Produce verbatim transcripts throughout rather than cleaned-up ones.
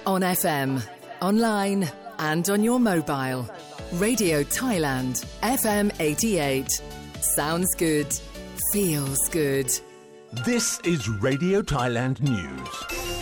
On F M, online and on your mobile. Radio Thailand, F M eighty-eight. Sounds good. Feels good. This is Radio Thailand News.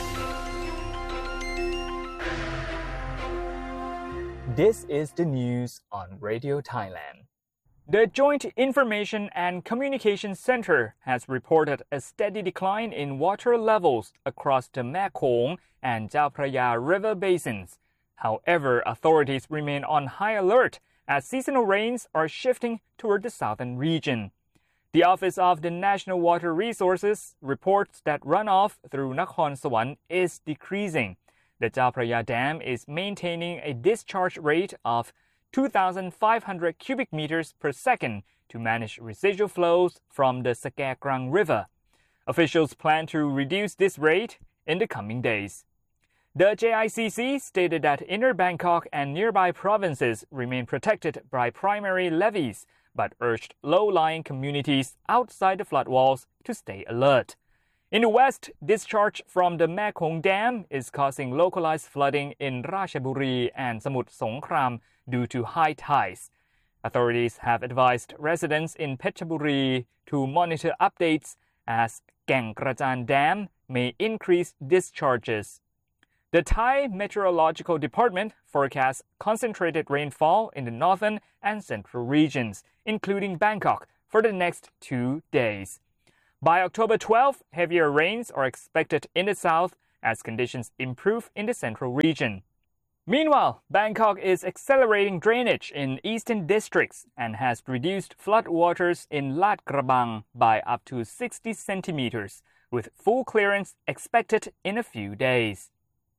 This is the news on Radio Thailand. The Joint Information and Communication Center has reported a steady decline in water levels across the Mekong and Chao Phraya river basins. However, authorities remain on high alert as seasonal rains are shifting toward the southern region. The Office of the National Water Resources reports that runoff through Nakhon Sawan is decreasing. The Chao Phraya Dam is maintaining a discharge rate of two thousand five hundred cubic meters per second to manage residual flows from the Sakakrang River. Officials plan to reduce this rate in the coming days. The J I C C stated that Inner Bangkok and nearby provinces remain protected by primary levees, but urged low-lying communities outside the floodwalls to stay alert. In the west, discharge from the Mekong Dam is causing localized flooding in Ratchaburi and Samut Songkhram due to high tides. Authorities have advised residents in Phetchaburi to monitor updates as Kaeng Krachan Dam may increase discharges. The Thai Meteorological Department forecasts concentrated rainfall in the northern and central regions, including Bangkok, for the next two days. By October twelfth, heavier rains are expected in the south as conditions improve in the central region. Meanwhile, Bangkok is accelerating drainage in eastern districts and has reduced floodwaters in Lat Krabang by up to sixty centimeters, with full clearance expected in a few days.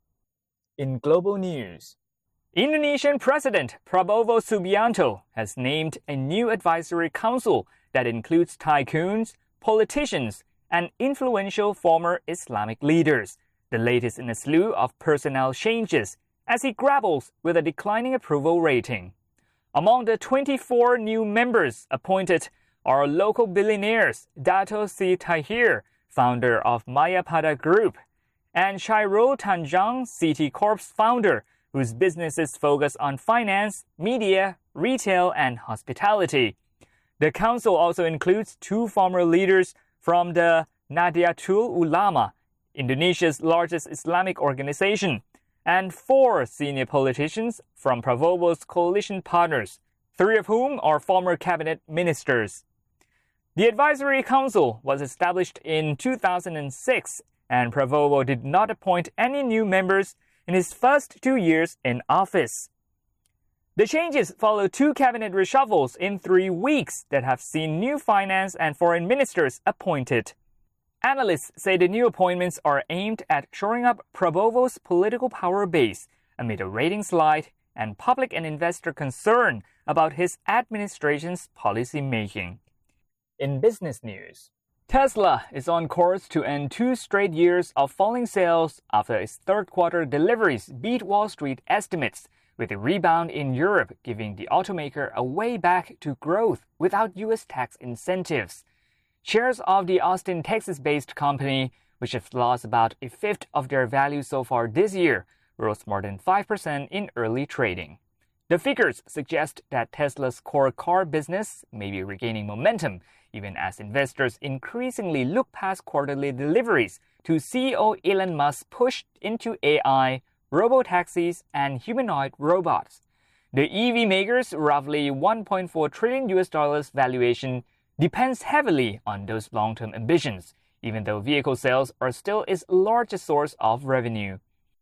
In global news, Indonesian President Prabowo Subianto has named a new advisory council that includes tycoons, politicians, and influential former Islamic leaders, the latest in a slew of personnel changes as he grapples with a declining approval rating. Among the twenty-four new members appointed are local billionaires Dato Sri Tahir, founder of Mayapada Group, and Chairul Tanjung City Corp's founder, whose businesses focus on finance, media, retail, and hospitality. The council also includes two former leaders from the Nahdlatul Ulama, Indonesia's largest Islamic organization, and four senior politicians from Prabowo's coalition partners, three of whom are former cabinet ministers. The advisory council was established in two thousand six, and Prabowo did not appoint any new members in his first two years in office. The changes follow two cabinet reshuffles in three weeks that have seen new finance and foreign ministers appointed. Analysts say the new appointments are aimed at shoring up Prabowo's political power base amid a rating slide and public and investor concern about his administration's policy making. In business news, Tesla is on course to end two straight years of falling sales after its third quarter deliveries beat Wall Street estimates, with a rebound in Europe giving the automaker a way back to growth without U S tax incentives. Shares of the Austin, Texas-based company, which have lost about a fifth of their value so far this year, rose more than five percent in early trading. The figures suggest that Tesla's core car business may be regaining momentum, even as investors increasingly look past quarterly deliveries to C E O Elon Musk's push into A I, robotaxis, and humanoid robots. The E V maker's roughly one point four trillion U S dollars valuation depends heavily on those long-term ambitions, even though vehicle sales are still its largest source of revenue.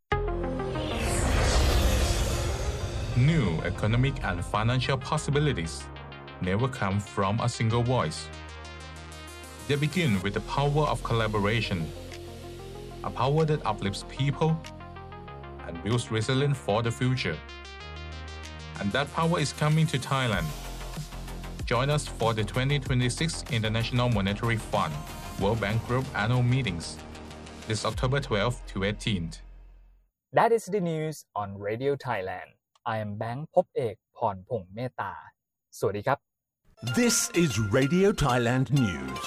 New economic and financial possibilities never come from a single voice. They begin with the power of collaboration, a power that uplifts people and builds resilience for the future. And that power is coming to Thailand. Join us for the twenty twenty-six International Monetary Fund World Bank Group annual meetings this October twelfth to eighteenth. That is the news on Radio Thailand. I am Bang Phopek Phornphong Meta. สวัสดีครับ This is Radio Thailand News.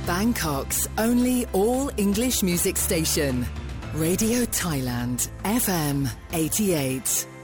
Bangkok's only all-English music station. Radio Thailand, F M eighty-eight.